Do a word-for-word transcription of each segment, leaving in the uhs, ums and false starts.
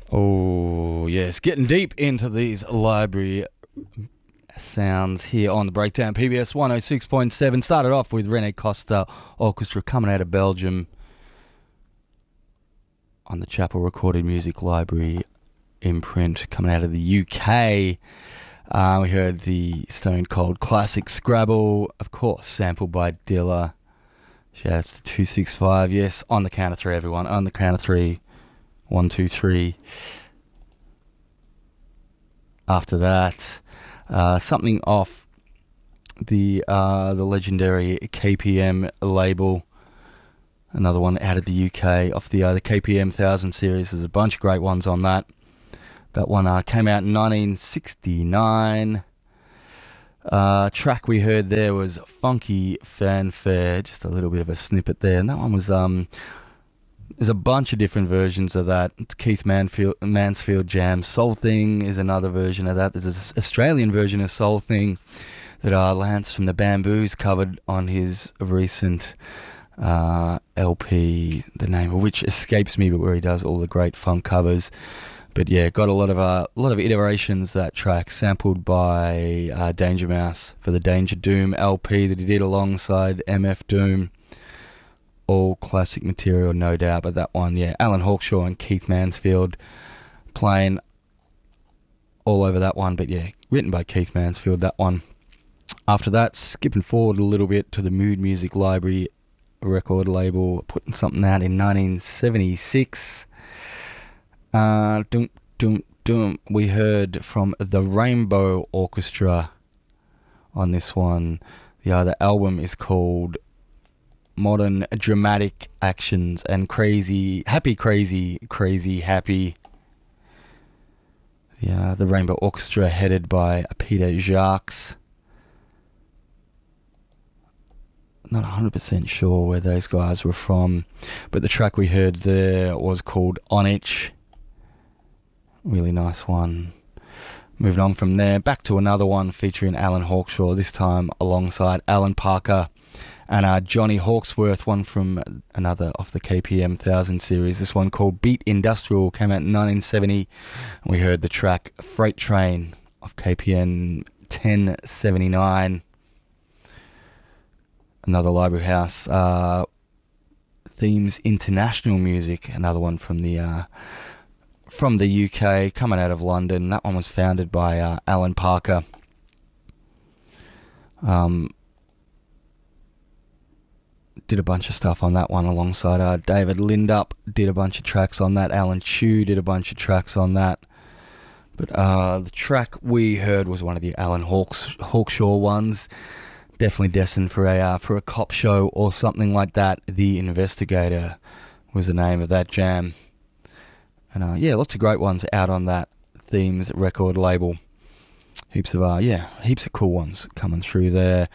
Oh, yes. Getting deep into these library sounds here on the Breakdown. P B S one oh six point seven. Started off with Rene Costa Orchestra coming out of Belgium on the Chapel Recorded Music Library imprint coming out of the U K. Uh, we heard the Stone Cold classic Scrabble, of course, sampled by Dilla. Shout out to two six five. Yes, on the count of three, everyone. On the count of three. One, two, three. After that, uh, something off the uh, the legendary K P M label. Another one out of the U K off the uh, the K P M one thousand series. There's a bunch of great ones on that. That one uh, came out in nineteen sixty-nine. Uh, track we heard there was Funky Fanfare. Just a little bit of a snippet there, and that one was um. There's a bunch of different versions of that. Keith Manfield, Mansfield Jam. Soul Thing is another version of that. There's an Australian version of Soul Thing that uh, Lance from the Bamboos covered on his recent uh, L P, the name of which escapes me, but where he does all the great funk covers. But yeah, got a lot of uh, a lot of iterations, that track, sampled by uh, Danger Mouse for the Danger Doom L P that he did alongside M F Doom. All classic material, no doubt, but that one, yeah, Alan Hawkshaw and Keith Mansfield playing all over that one, but yeah, written by Keith Mansfield, that one. After that, skipping forward a little bit to the Mood Music Library record label, putting something out in nineteen seventy-six. Uh, dum, dum, dum. We heard from the Rainbow Orchestra on this one. The other album is called Modern Dramatic Actions and Crazy, Happy Crazy, Crazy Happy. Yeah, the Rainbow Orchestra headed by Peter Jacques. Not one hundred percent sure where those guys were from, but the track we heard there was called Onich. Really nice one. Moving on from there, back to another one featuring Alan Hawkshaw, this time alongside Alan Parker and uh, Johnny Hawksworth, one from another of the K P M one thousand series. This one called Beat Industrial came out in nineteen seventy. And we heard the track Freight Train of K P M ten seventy-nine. Another Library House. Uh, Themes International Music, another one from the uh, from the U K, coming out of London. That one was founded by uh, Alan Parker. Um... Did a bunch of stuff on that one alongside uh, David Lindup, did a bunch of tracks on that. Alan Chew did a bunch of tracks on that. But uh, the track we heard was one of the Alan Hawks, Hawkshaw ones. Definitely destined for a uh, for a cop show or something like that. The Investigator was the name of that jam. And uh, yeah, lots of great ones out on that Themes record label. Heaps of uh, yeah, heaps of cool ones coming through there.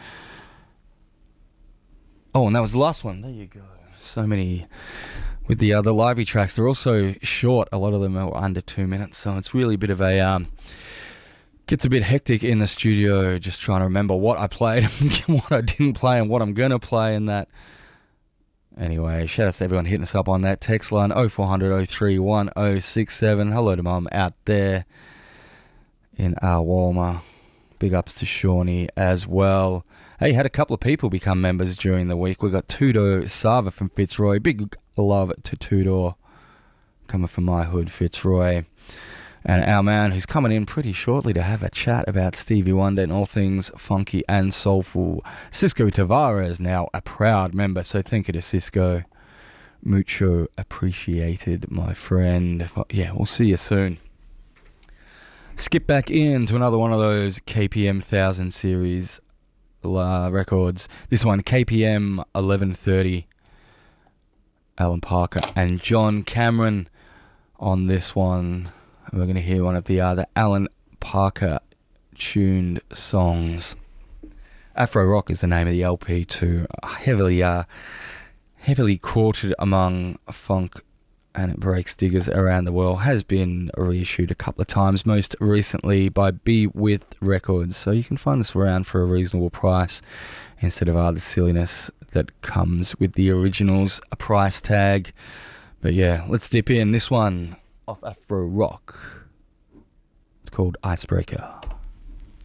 Oh, and that was the last one. There you go. So many with the other library tracks. They're also short. A lot of them are under two minutes. So it's really a bit of a... Um, gets a bit hectic in the studio just trying to remember what I played, what I didn't play, and what I'm going to play in that. Anyway, shout out to everyone hitting us up on that text line, oh four hundred oh three one oh six seven. Hello to Mum out there in Arwalma. Big ups to Shawnee as well. Hey, had a couple of people become members during the week. We got Tudor Sava from Fitzroy. Big love to Tudor, coming from my hood, Fitzroy. And our man who's coming in pretty shortly to have a chat about Stevie Wonder and all things funky and soulful, Cisco Tavares, now a proud member. So thank you to Cisco. Mucho appreciated, my friend. Well, yeah, we'll see you soon. Skip back into another one of those K P M one thousand series uh, records. This one, K P M eleven thirty. Alan Parker and John Cameron on this one. And we're going to hear one of the other Alan Parker tuned songs. Afro Rock is the name of the L P too. Heavily, uh, heavily quoted among funk and it breaks diggers around the world. Has been reissued a couple of times, most recently by Be With Records. So you can find this around for a reasonable price instead of all the silliness that comes with the originals, a price tag. But yeah, let's dip in. This one off Afro Rock. It's called Icebreaker.